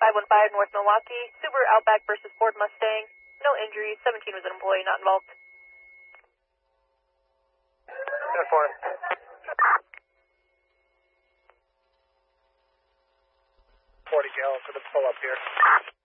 515 North Milwaukee, Subaru Outback versus Ford Mustang. No injuries, 17 was an employee, not involved. 40 gallons for the pull up here.